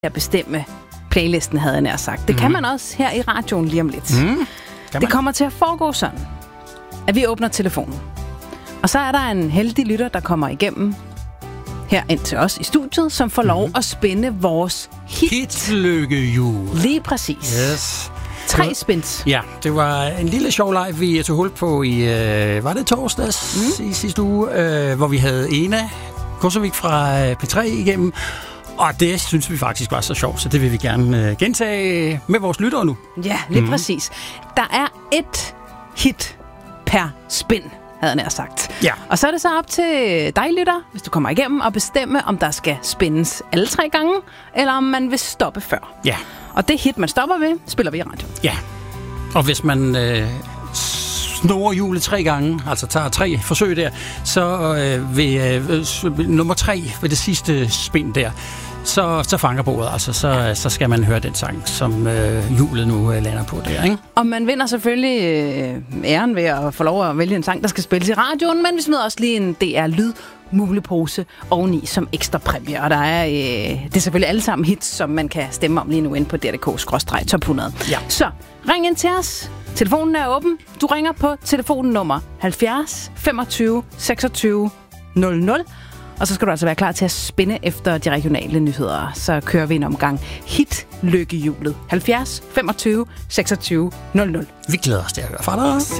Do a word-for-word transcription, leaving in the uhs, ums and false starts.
at bestemme playlisten, havde jeg nær sagt. Det mm. kan man også her i radioen lige om lidt. Mm. Det kommer til at foregå sådan, at vi åbner telefonen. Og så er der en heldig lytter, der kommer igennem her ind til os i studiet, som får lov mm. at spænde vores hit. Hitlykkehjul. Lige præcis. Yes. Tre spins. Ja, det var en lille sjov live, vi tog hul på i, øh, var det torsdags mm. i sidste uge, øh, hvor vi havde Ena Kosovik fra P tre igennem. Og det synes vi faktisk var så sjovt, så det vil vi gerne øh, gentage med vores lyttere nu. Ja, lige mm. præcis. Der er et hit per spin, havde jeg nær sagt. Ja. Og så er det så op til dig, lytter, hvis du kommer igennem, og bestemme, om der skal spindes alle tre gange, eller om man vil stoppe før. Ja. Og det hit, man stopper ved, spiller vi i radio. Ja. Og hvis man øh, snor hjulet tre gange, altså tager tre forsøg der, så øh, ved øh, nummer tre, ved det sidste spin der, så, så fanger bordet. Altså, så, så skal man høre den sang, som øh, hjulet nu øh, lander på der, ikke? Og man vinder selvfølgelig øh, æren ved at få lov at vælge en sang, der skal spilles i radioen, men vi smider også lige en D R-lyd mulepose oveni som ekstra præmie. Og der er, øh, det er selvfølgelig alle sammen hits, som man kan stemme om lige nu inde på D R K skråstreg top hundrede. Ja. Så ring ind til os. Telefonen er åben. Du ringer på telefonen nummer halvfjerds femogtyve seksogtyve nul nul. Og så skal du altså være klar til at spinde efter de regionale nyheder. Så kører vi en omgang Hitlykkehjulet. halvfjerds femogtyve seksogtyve nul nul. Vi glæder os til at høre fra dig.